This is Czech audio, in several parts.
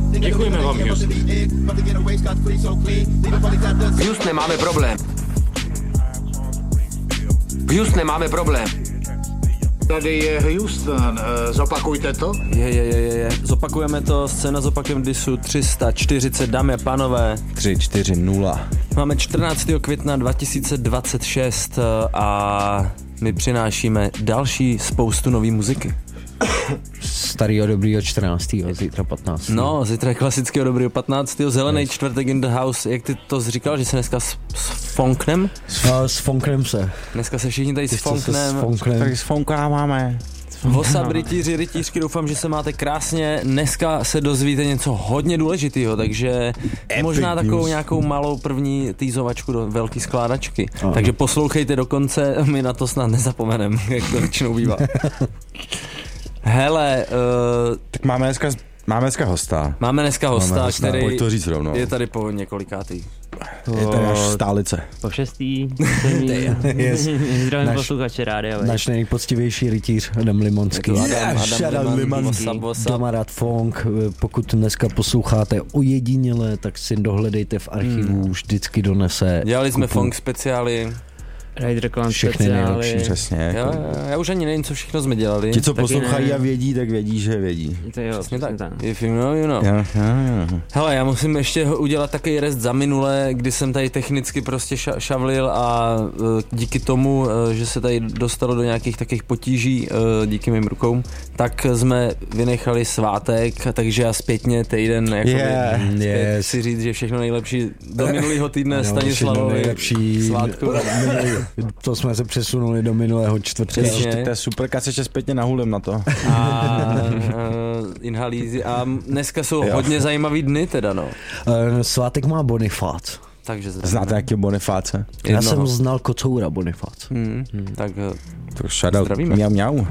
Děkujeme vám, Houston. Houston, máme problém. Houston, máme problém. Tady je Houston, zopakujte to. Je. Zopakujeme to, scéna s opakem disu 340, dámy a pánové. 3-4-0. Máme 14. května 2026 a my přinášíme další spoustu nový muziky. Starýho dobrýho 14. zítra 15. No, zítra je klasického dobrýho 15. Zelený čtvrtek in the house. Jak ty to říkal, že se dneska s funknem? S funknem se. Dneska se všichni tady s funknem. Tak s funkáváme. Vosab, rytíři, rytířky, doufám, že se máte krásně. Dneska se dozvíte něco hodně důležitého, takže možná takovou nějakou malou první týzovačku do velký skládačky. Takže poslouchejte do konce, my na to snad nezapomeneme, jak to většinou bývá. Hele, tak máme dneska hosta. Máme dneska hosta, který pojď to říct rovnou. Je tady po několikátý. Je tady až stálice. Po 6. Zdravím posluchače rádia. Náš nejpoctivější rytíř Adam Limonský. Adam Limonský. Doma rád funk. Pokud dneska posloucháte ojediněle, tak si dohledejte v archivu, vždycky donese. Dělali jsme funk speciály. Rider Clan speciály. Přesně. Já už ani nevím, co všechno jsme dělali. Ti, co poslouchají a vědí, tak vědí, že vědí. To jo, přesně tak. If you know, you know. Hele, já musím ještě udělat takový rest za minule, kdy jsem tady technicky prostě šavlil a díky tomu, že se tady dostalo do nějakých takových potíží díky mým rukům, tak jsme vynechali svátek, takže já zpětně týden si říct, že všechno nejlepší do minulého týdne Stanislavovi svátku. To jsme se přesunuli do minulého čtvrtka. To je super, kad se zpětně nahulem na to. A inhalízy. A dneska jsou hodně zajímavý dny teda, no. Svátek má Bonifác. Takže znáte nějakého Bonifáce? Já jsem znal kocoura Bonifác. Tak to zdravíme. Mňau.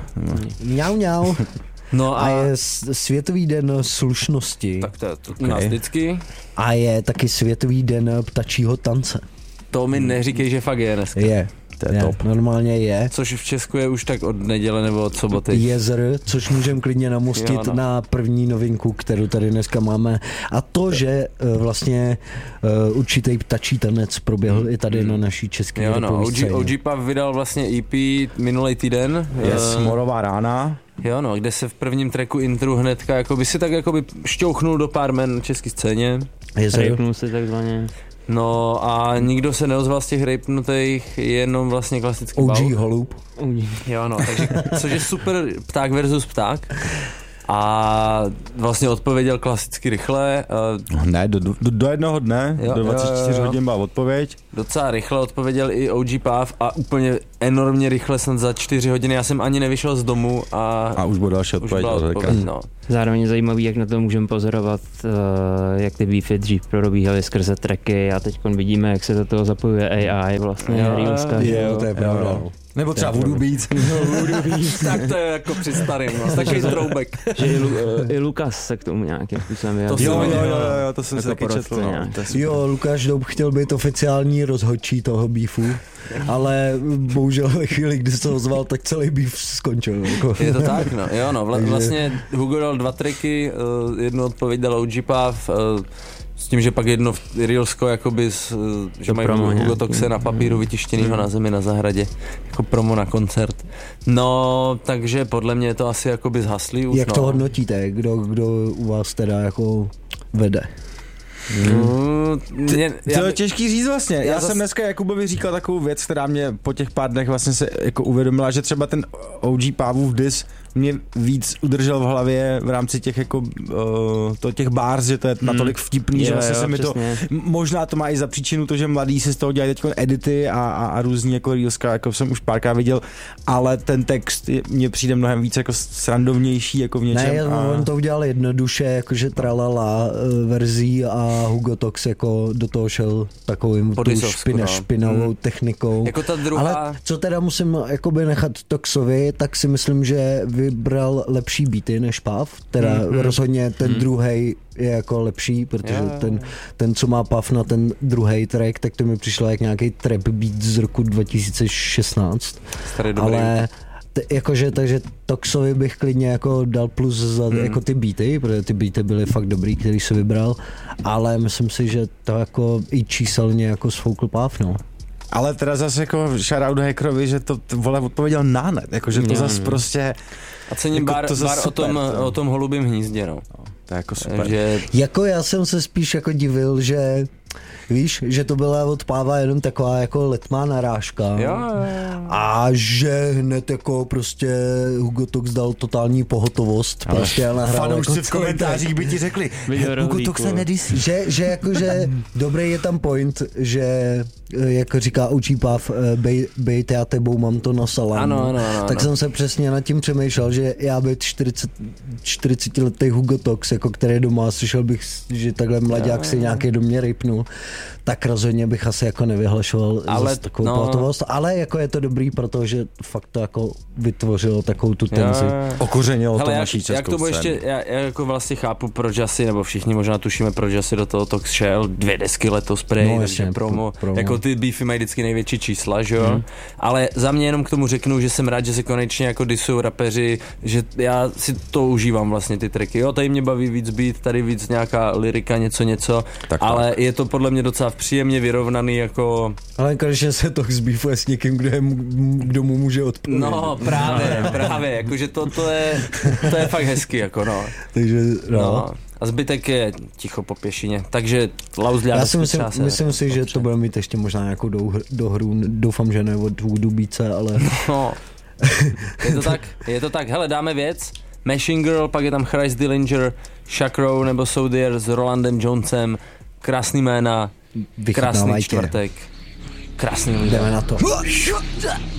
No a je Světový den slušnosti. Tak to je u nás vždycky. A je taky Světový den ptačího tance. To mi neříkej, že fakt je dneska. Je. To je top. Normálně je. Což v Česku je už tak od neděle nebo od soboty. Jezer, což můžeme klidně namostit na první novinku, kterou tady dneska máme. A to, že vlastně určitý ptačí tanec proběhl i tady na naší české rapový scéně. OG Puff vydal vlastně EP minulý týden. Morová rána. Jo no, kde se v prvním tracku intru hnedka jakoby si tak jakoby šťouchnul do pár men na české scéně. Rejpnul si takzvaně. No a nikdo se neozval z těch rejpnutých, jenom vlastně klasický OG Holub. Jo no, takže což je super pták versus pták. A vlastně odpověděl klasicky rychle. Ne, do jednoho dne, do 24 hodin byla odpověď. Docela rychle odpověděl i OG Puff a úplně enormně rychle snad za 4 hodiny. Já jsem ani nevyšel z domu a už byl další odpověď. No. Zároveň je zajímavý, jak na to můžeme pozorovat, jak ty beefy dřív probíhaly skrze tracky a teď vidíme, jak se do toho zapojuje AI vlastně. To je pravda. Nebo třeba Voodoo Beats. Tak to je jako při starým, takový troubek. Že i Lukas se k tomu nějakým způsobem vyjádřil. Jo, to jsem se taky četl. Jo, Lukáš Doub chtěl být oficiální rozhodčí toho beefu, ale bohužel ve chvíli, kdy se to ozval, tak celý beef skončil. Je to tak, no. Jo, no, vlastně Hugo dal 2 tracky, jednu odpověď dal OG Puff, s tím, že pak jedno Reelsko, jakoby, že mají Hugo Toxe na papíru vytištěnýho na zemi na zahradě, jako promo na koncert. No, takže podle mě je to asi jakoby zhaslý už. Jak to hodnotíte? Kdo u vás teda jako vede? To je těžký říct vlastně. Já jsem dneska Jakubovi říkal takovou věc, která mě po těch pár dnech vlastně se jako uvědomila, že třeba ten OG Pávův diss mě víc udržel v hlavě v rámci těch jako těch bars, že to je natolik vtipný, že vlastně se mi to možná to má i za příčinu to, že mladí si z toho dělají teď edity a různý jako reelska, jako jsem už párkrát viděl, ale ten text mně přijde mnohem víc jako srandovnější jako v něčem. Ne, on to udělal jednoduše, jakože tralala verzí a Hugo Tox jako do toho šel takovým špinavou technikou. Jako ta druhá... Ale co teda musím jakoby nechat Toxovi, tak si myslím, že vybral lepší beaty než Puff, teda rozhodně ten druhej je jako lepší, protože ten, co má Puff na ten druhej track, tak to mi přišlo jak nějaký trap beat z roku 2016. Ale jakože, takže Toxovi bych klidně jako dal plus za jako ty beaty, protože ty beaty byly fakt dobrý, který si vybral, ale myslím si, že to jako i číselně jako sfoukl páv, no. Ale teda zase jako shoutout Hackerovi, že to vole odpověděl na net, jakože to zase prostě... A cením jako bar o tom holubím hnízdě, no. To je jako super. Že... Jako já jsem se spíš jako divil, že víš, že to byla od Páva jenom taková jako letmá narážka. Jo. A že hned jako prostě Hugo Tox dal totální pohotovost. Prostě a nahrál Fanoušci jako v komentářích by ti řekli, Hugo Tox se nedisí. Že jakože dobrý je tam point, že jako říká Oučí Páv, bejte já tebou, mám to na salámu. Ano. Tak jsem se přesně nad tím přemýšlel, že já být 40letý Hugo Tox, jako který doma slyšel bych, že takhle mladák si nějaký do mě rejpnul, tak rozhodně bych asi jako nevyhlašoval za takovou pohotovost, ale jako je to dobrý, protože fakt to jako vytvořilo takovou tu tenzi. Okořenilo to naší českou jak to bude ještě, já jako vlastně chápu, proč asi, nebo všichni možná tušíme, proč asi do toho Tox šel, 2 desky letos prej, takže promo. Jako ty beefy mají vždycky největší čísla, že jo? Ale za mě jenom k tomu řeknu, že jsem rád, že se konečně jako disujou rapeři, že já si to užívám vlastně ty tracky. Jo, tady mě baví víc beat, tady víc nějaká lyrika, něco, ale je to podle mě docela příjemně vyrovnaný jako... Ale konečně se Tox beefuje s někým, kdo mu může odpovědět. No, právě, jakože to je fakt hezky, jako no. Takže, no. A zbytek je ticho po pěšině, takže Lauzlia... Já si myslím si, že to bude mít ještě možná nějakou dohru, doufám, že ne od Voodoo Beatse, ale... No, je to tak, hele, dáme věc, Machine Girl, pak je tam Chris Dillinger, Shakro nebo Soudier s Rolandem Jonesem, krásný jména, krásný čtvrtek, krásný lidé. Jdeme na to.